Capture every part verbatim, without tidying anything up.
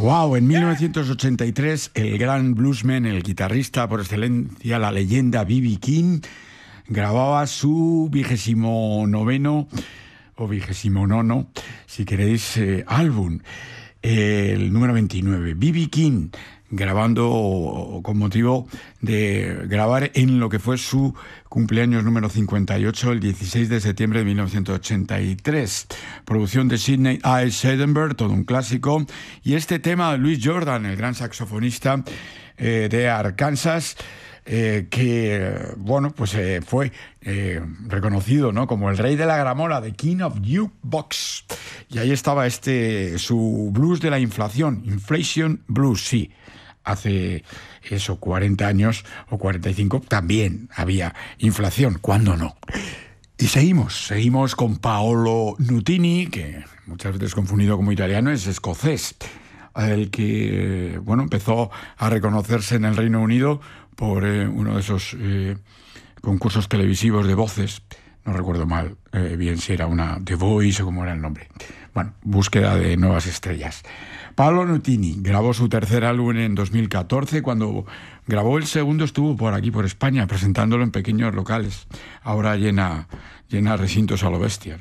Wow, en mil novecientos ochenta y tres el gran bluesman, el guitarrista por excelencia, la leyenda B B King, grababa su vigésimo noveno o vigésimo nono, si queréis, eh, álbum, eh, el número veintinueve. B B King grabando con motivo de grabar en lo que fue su cumpleaños número cincuenta y ocho, el dieciséis de septiembre de mil novecientos ochenta y tres. Producción de Sidney I. Seidenberg, todo un clásico. Y este tema de Louis Jordan, el gran saxofonista eh, de Arkansas, eh, que, bueno, pues eh, fue eh, reconocido, ¿no?, como el rey de la gramola, The King of Jukebox. Y ahí estaba este, su blues de la inflación, Inflation Blues, sí. Hace eso, cuarenta años o cuarenta y cinco, también había inflación, ¿cuándo no? Y seguimos, seguimos con Paolo Nutini, que muchas veces confundido como italiano, es escocés, el que, bueno, empezó a reconocerse en el Reino Unido por eh, uno de esos eh, concursos televisivos de voces, no recuerdo mal eh, bien si era una The Voice o cómo era el nombre. Bueno, búsqueda de nuevas estrellas. Paolo Nutini grabó su tercer álbum en dos mil catorce. Cuando grabó el segundo estuvo por aquí, por España, presentándolo en pequeños locales. Ahora llena, llena recintos a lo bestia.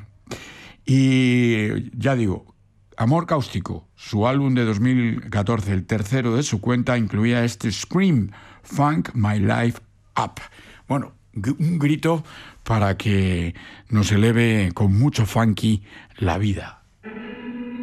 Y ya digo, Amor Cáustico, su álbum de dos mil catorce, el tercero de su cuenta, incluía este Scream, Funk My Life Up. Bueno, un grito para que nos eleve con mucho funky la vida.